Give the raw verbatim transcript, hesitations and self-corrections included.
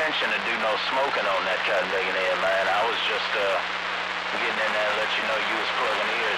intention to do no smoking on that cut, Millionaire, man. I was just uh, getting in there to let you know you was plugging ears.